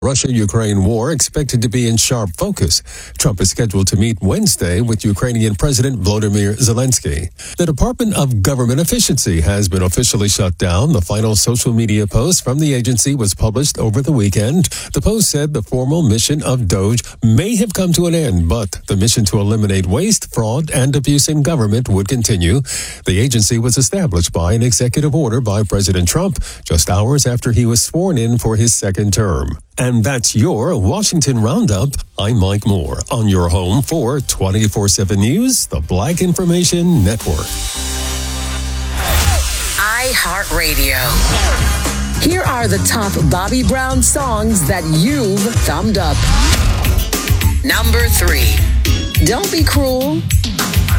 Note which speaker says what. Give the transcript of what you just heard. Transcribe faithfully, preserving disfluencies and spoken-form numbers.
Speaker 1: Russia-Ukraine war expected to be in sharp focus. Trump is scheduled to meet Wednesday with Ukrainian President Volodymyr Zelensky. The Department of Government Efficiency has been officially shut down. The final social media post from the agency was published over the weekend. The post said the formal mission of Doge may have come to an end, but the mission to eliminate waste, fraud, and abuse in government would continue. The agency was established by an executive order by President Trump just hours after he was sworn in for his second term. And that's your Washington Roundup. I'm Mike Moore on your home for twenty-four seven News, the Black Information Network.
Speaker 2: iHeartRadio. Here are the top Bobby Brown songs that you've thumbed up. Number three, Don't Be Cruel.